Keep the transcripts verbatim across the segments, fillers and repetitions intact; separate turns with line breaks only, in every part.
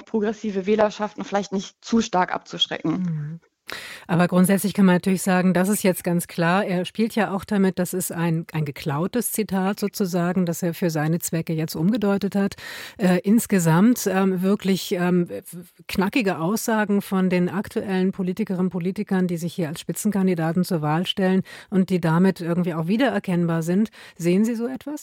progressive Wählerschaften vielleicht nicht zu stark abzuschrecken.
Mhm. Aber grundsätzlich kann man natürlich sagen, das ist jetzt ganz klar. Er spielt ja auch damit, das ist ein, ein geklautes Zitat sozusagen, das er für seine Zwecke jetzt umgedeutet hat. Äh, insgesamt ähm, wirklich ähm, knackige Aussagen von den aktuellen Politikerinnen und Politikern, die sich hier als Spitzenkandidaten zur Wahl stellen und die damit irgendwie auch wiedererkennbar sind. Sehen Sie so etwas?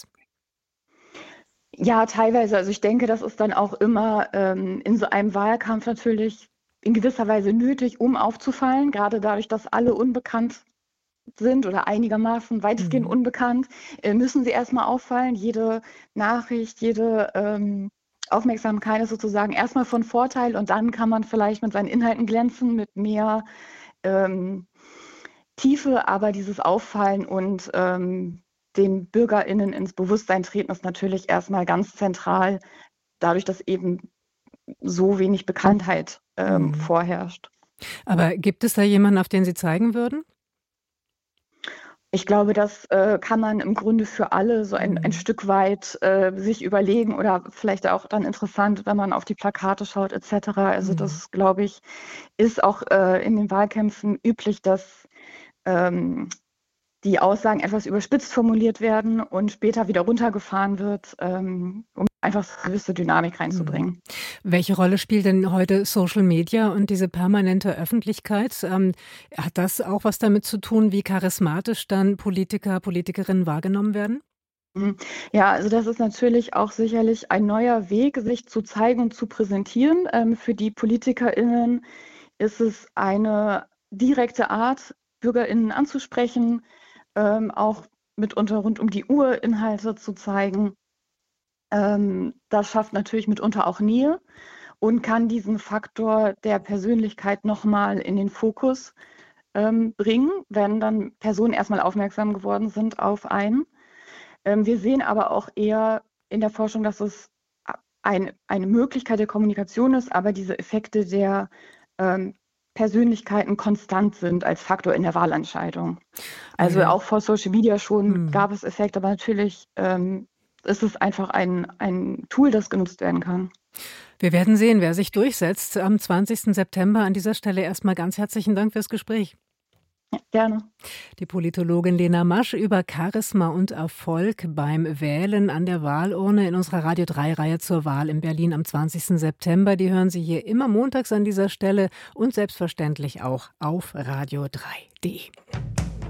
Ja, teilweise. Also ich denke, das ist dann auch immer ähm, in so einem Wahlkampf natürlich in gewisser Weise nötig, um aufzufallen, gerade dadurch, dass alle unbekannt sind oder einigermaßen weitestgehend
Mhm.
unbekannt, äh, müssen sie erstmal auffallen. Jede Nachricht, jede ähm, Aufmerksamkeit ist sozusagen erstmal von Vorteil und dann kann man vielleicht mit seinen Inhalten glänzen, mit mehr ähm, Tiefe, aber dieses Auffallen und ähm, den BürgerInnen ins Bewusstsein treten ist natürlich erstmal ganz zentral, dadurch, dass eben so wenig Bekanntheit ähm,
Mhm.
vorherrscht.
Aber gibt es da jemanden, auf den Sie zeigen würden?
Ich glaube, das äh, kann man im Grunde für alle so ein, ein
Mhm.
Stück weit äh, sich überlegen oder vielleicht auch dann interessant, wenn man auf die Plakate schaut et cetera. Also
Mhm.
das, glaube ich, ist auch äh, in den Wahlkämpfen üblich, dass ähm, die Aussagen etwas überspitzt formuliert werden und später wieder runtergefahren wird, ähm, um einfach eine gewisse Dynamik
Mhm.
reinzubringen.
Welche Rolle spielt denn heute Social Media und diese permanente Öffentlichkeit? Ähm, hat das auch was damit zu tun, wie charismatisch dann Politiker, Politikerinnen wahrgenommen werden?
Mhm. Ja, also das ist natürlich auch sicherlich ein neuer Weg, sich zu zeigen und zu präsentieren. Ähm, für die PolitikerInnen ist es eine direkte Art, BürgerInnen anzusprechen, ähm, auch mitunter rund um die Uhr Inhalte zu zeigen. Ähm, das schafft natürlich mitunter auch Nähe und kann diesen Faktor der Persönlichkeit nochmal in den Fokus ähm, bringen, wenn dann Personen erstmal aufmerksam geworden sind auf einen. Ähm, wir sehen aber auch eher in der Forschung, dass es ein, eine Möglichkeit der Kommunikation ist, aber diese Effekte der ähm, Persönlichkeiten konstant sind als Faktor in der Wahlentscheidung.
Weil
Also
wir,
auch vor Social Media schon
hm.
gab es Effekte, aber natürlich ähm, ist es einfach ein, ein Tool, das genutzt werden kann.
Wir werden sehen, wer sich durchsetzt am zwanzigsten September. An dieser Stelle erstmal ganz herzlichen Dank fürs Gespräch.
Ja, gerne.
Die Politologin Lena Masch über Charisma und Erfolg beim Wählen an der Wahlurne in unserer Radio drei Reihe zur Wahl in Berlin am zwanzigsten September. Die hören Sie hier immer montags an dieser Stelle und selbstverständlich auch auf radio drei punkt de.